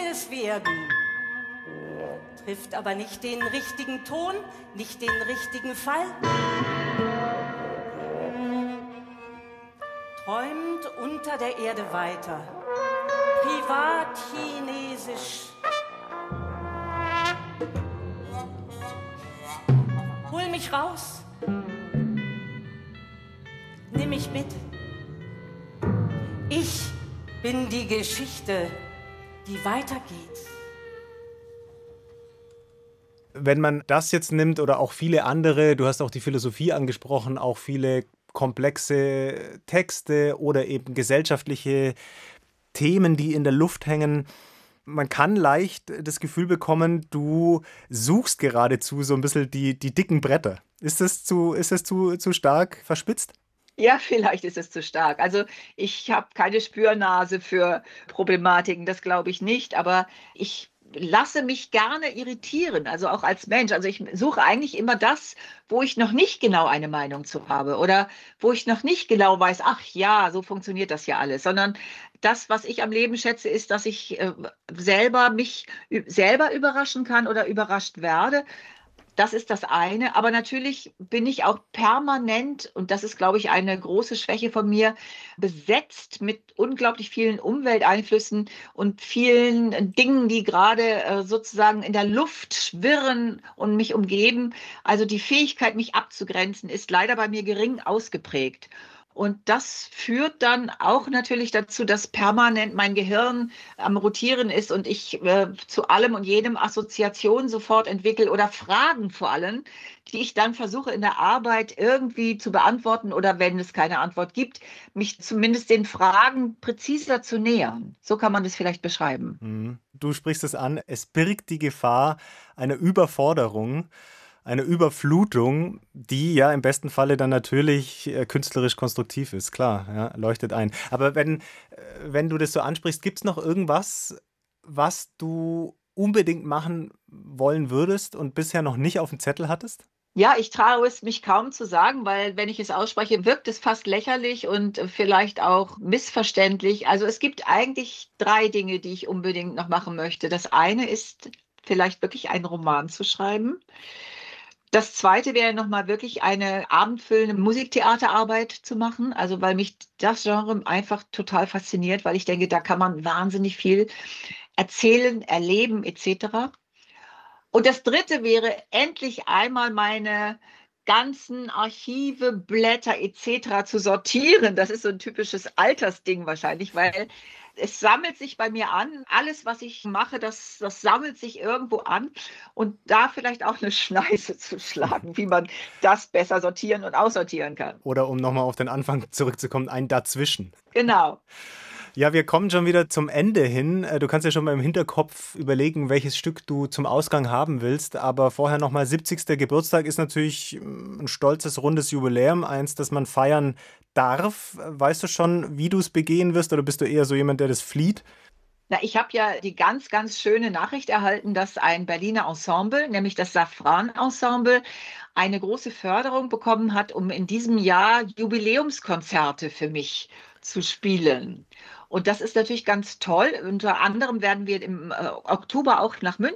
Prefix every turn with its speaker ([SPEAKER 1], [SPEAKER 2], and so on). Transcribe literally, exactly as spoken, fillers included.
[SPEAKER 1] es werden. Trifft aber nicht den richtigen Ton, nicht den richtigen Fall. Träumt unter der Erde weiter, privat-chinesisch. Hol mich raus, nimm mich mit. Ich bin die Geschichte, die weitergeht.
[SPEAKER 2] Wenn man das jetzt nimmt oder auch viele andere, du hast auch die Philosophie angesprochen, auch viele komplexe Texte oder eben gesellschaftliche Themen, die in der Luft hängen, man kann leicht das Gefühl bekommen, du suchst geradezu so ein bisschen die, die dicken Bretter. Ist das zu, ist das zu, zu stark verspitzt?
[SPEAKER 3] Ja, vielleicht ist es zu stark. Also ich habe keine Spürnase für Problematiken, das glaube ich nicht, aber ich lasse mich gerne irritieren, also auch als Mensch. Also ich suche eigentlich immer das, wo ich noch nicht genau eine Meinung zu habe oder wo ich noch nicht genau weiß, ach ja, so funktioniert das ja alles, sondern das, was ich am Leben schätze, ist, dass ich äh, selber mich ü- selber überraschen kann oder überrascht werde. Das ist das eine. Aber natürlich bin ich auch permanent, und das ist, glaube ich, eine große Schwäche von mir, besetzt mit unglaublich vielen Umwelteinflüssen und vielen Dingen, die gerade äh, sozusagen in der Luft schwirren und mich umgeben. Also die Fähigkeit, mich abzugrenzen, ist leider bei mir gering ausgeprägt. Und das führt dann auch natürlich dazu, dass permanent mein Gehirn am Rotieren ist und ich äh, zu allem und jedem Assoziationen sofort entwickle oder Fragen vor allem, die ich dann versuche in der Arbeit irgendwie zu beantworten oder wenn es keine Antwort gibt, mich zumindest den Fragen präziser zu nähern. So kann man das vielleicht beschreiben.
[SPEAKER 2] Mhm. Du sprichst es an, es birgt die Gefahr einer Überforderung, eine Überflutung, die ja im besten Falle dann natürlich äh, künstlerisch konstruktiv ist, klar, ja, leuchtet ein. Aber wenn, äh, wenn du das so ansprichst, gibt es noch irgendwas, was du unbedingt machen wollen würdest und bisher noch nicht auf dem Zettel hattest?
[SPEAKER 3] Ja, ich traue es mich kaum zu sagen, weil wenn ich es ausspreche, wirkt es fast lächerlich und äh, vielleicht auch missverständlich. Also es gibt eigentlich drei Dinge, die ich unbedingt noch machen möchte. Das eine ist vielleicht wirklich einen Roman zu schreiben. Das zweite wäre nochmal wirklich eine abendfüllende Musiktheaterarbeit zu machen, also weil mich das Genre einfach total fasziniert, weil ich denke, da kann man wahnsinnig viel erzählen, erleben et cetera. Und das dritte wäre endlich einmal meine ganzen Archive, Blätter et cetera zu sortieren. Das ist so ein typisches Altersding wahrscheinlich, weil es sammelt sich bei mir an. Alles, was ich mache, das, das sammelt sich irgendwo an. Und da vielleicht auch eine Schneise zu schlagen, wie man das besser sortieren und aussortieren kann.
[SPEAKER 2] Oder um nochmal auf den Anfang zurückzukommen, ein Dazwischen.
[SPEAKER 3] Genau.
[SPEAKER 2] Ja, wir kommen schon wieder zum Ende hin. Äh, Du kannst ja schon mal im Hinterkopf überlegen, welches Stück du zum Ausgang haben willst. Aber vorher nochmal, siebzigster Geburtstag ist natürlich mm, ein stolzes, rundes Jubiläum, eins, das man feiern darf. Weißt du schon, wie du es begehen wirst, oder bist du eher so jemand, der das flieht?
[SPEAKER 3] Na, ich habe ja die ganz, ganz schöne Nachricht erhalten, dass ein Berliner Ensemble, nämlich das Safran-Ensemble, eine große Förderung bekommen hat, um in diesem Jahr Jubiläumskonzerte für mich zu spielen. Und das ist natürlich ganz toll. Unter anderem werden wir im äh, Oktober auch nach München